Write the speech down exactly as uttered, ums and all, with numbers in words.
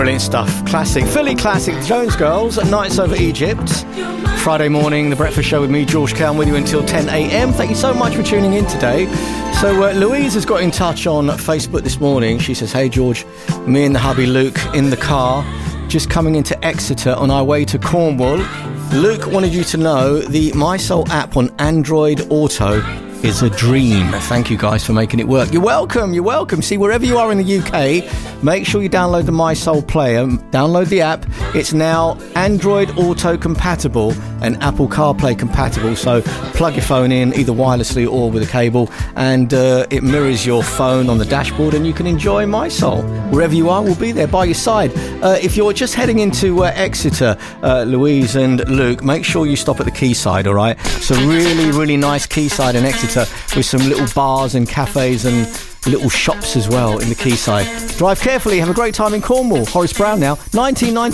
Brilliant stuff. Classic. Philly classic. Jones Girls, Nights Over Egypt. Friday morning, The Breakfast Show with me, George Kelm, with you until ten a.m. Thank you so much for tuning in today. So uh, Louise has got in touch on Facebook this morning. She says, hey George, me and the hubby Luke in the car, just coming into Exeter on our way to Cornwall. Luke wanted you to know the MySoul app on Android Auto is a dream. Thank you guys for making it work. You're welcome, you're welcome. See, wherever you are in the U K, make sure you download the MySoul player, download the app. It's now Android Auto compatible and Apple CarPlay compatible, so plug your phone in either wirelessly or with a cable, and uh, it mirrors your phone on the dashboard, and you can enjoy MySoul. Wherever you are, we'll be there by your side. Uh, if you're just heading into uh, Exeter, uh, Louise and Luke, make sure you stop at the quayside, all right? It's a really, really nice quayside in Exeter, with some little bars and cafes and little shops as well in the quayside. Drive carefully, have a great time in Cornwall. Horace Brown now, nineteen ninety.